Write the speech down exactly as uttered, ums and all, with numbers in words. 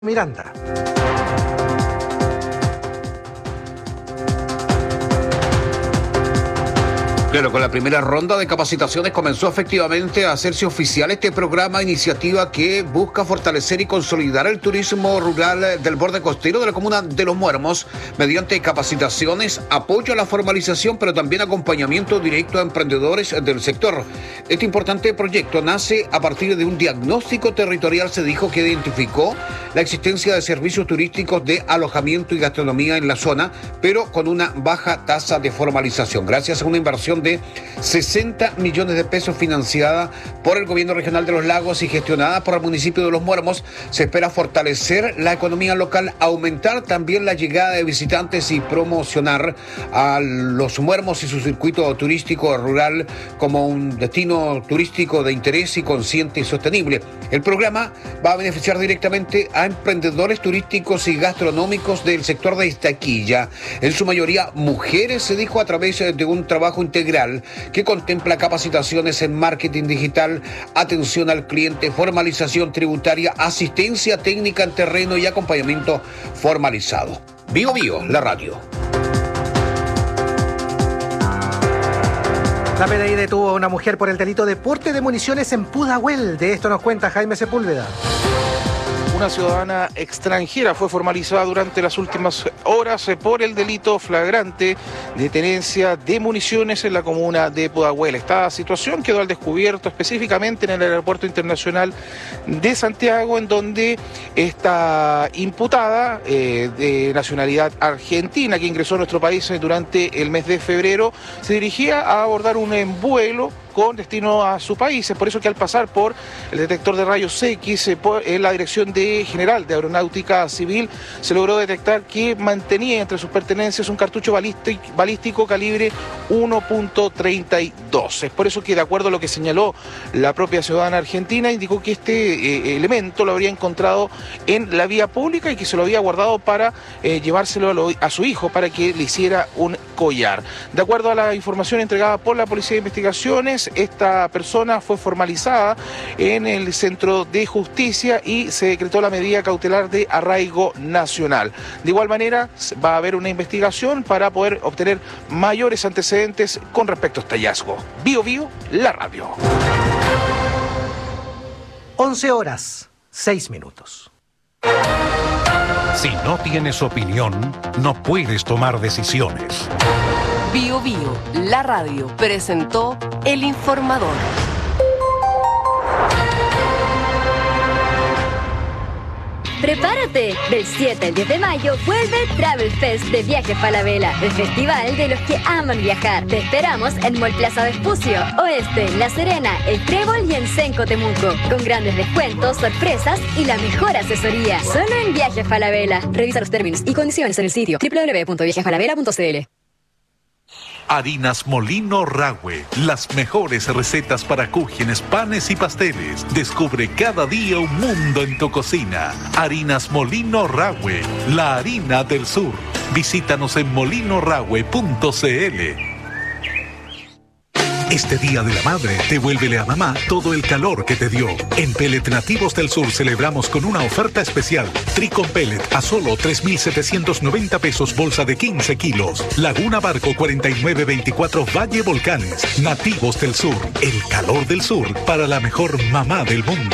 Miranda. Claro, con la primera ronda de capacitaciones comenzó efectivamente a hacerse oficial este programa, iniciativa que busca fortalecer y consolidar el turismo rural del borde costero de la comuna de Los Muermos mediante capacitaciones, apoyo a la formalización, pero también acompañamiento directo a emprendedores del sector. Este importante proyecto nace a partir de un diagnóstico territorial, se dijo, que identificó la existencia de servicios turísticos de alojamiento y gastronomía en la zona, pero con una baja tasa de formalización. Gracias a una inversión de sesenta millones de pesos financiada por el gobierno regional de Los Lagos y gestionada por el municipio de Los Muermos, se espera fortalecer la economía local, aumentar también la llegada de visitantes y promocionar a Los Muermos y su circuito turístico rural como un destino turístico de interés y consciente y sostenible. El programa va a beneficiar directamente a emprendedores turísticos y gastronómicos del sector de Iztaquilla, en su mayoría mujeres, se dijo, a través de un trabajo integral que contempla capacitaciones en marketing digital, atención al cliente, formalización tributaria, asistencia técnica en terreno y acompañamiento formalizado. Bio Bio, la radio. La P D I detuvo a una mujer por el delito de porte de municiones en Pudahuel. De esto nos cuenta Jaime Sepúlveda. Una ciudadana extranjera fue formalizada durante las últimas horas por el delito flagrante de tenencia de municiones en la comuna de Pudahuel. Esta situación quedó al descubierto específicamente en el Aeropuerto Internacional de Santiago, en donde esta imputada eh, de nacionalidad argentina, que ingresó a nuestro país durante el mes de febrero, se dirigía a abordar un vuelo con destino a su país. Es por eso que al pasar por el detector de rayos X en la Dirección de General de Aeronáutica Civil, se logró detectar que mantenía entre sus pertenencias un cartucho balístico calibre uno punto treinta y dos. Es por eso que, de acuerdo a lo que señaló la propia ciudadana argentina, indicó que este eh, elemento lo habría encontrado en la vía pública y que se lo había guardado para eh, llevárselo a, lo, a su hijo para que le hiciera un collar. De acuerdo a la información entregada por la Policía de Investigaciones, esta persona fue formalizada en el Centro de Justicia y se decretó la medida cautelar de arraigo nacional. De igual manera, va a haber una investigación para poder obtener mayores antecedentes con respecto a este hallazgo. Bio Bio, la radio. once horas, seis minutos. Si no tienes opinión, no puedes tomar decisiones. Bio Bio, la radio, presentó El Informador. ¡Prepárate! Del siete al diez de mayo vuelve Travel Fest de Viajes Falabella, el festival de los que aman viajar. Te esperamos en Mall Plaza Vespucio, Oeste, La Serena, El Trébol y en Senco Temuco, con grandes descuentos, sorpresas y la mejor asesoría. Solo en Viajes Falabella. Revisa los términos y condiciones en el sitio doble u doble u doble u punto viajes falabella punto c l. Harinas Molino Rahue, las mejores recetas para cúgenes, panes y pasteles. Descubre cada día un mundo en tu cocina. Harinas Molino Rahue, la harina del sur. Visítanos en molino rahue punto c l. Este Día de la Madre, devuélvele a mamá todo el calor que te dio. En Pellet Nativos del Sur celebramos con una oferta especial. Tricon Pellet a solo tres mil setecientos noventa pesos bolsa de quince kilos. Laguna Barco cuarenta y nueve veinticuatro Valle Volcanes. Nativos del Sur, el calor del sur para la mejor mamá del mundo.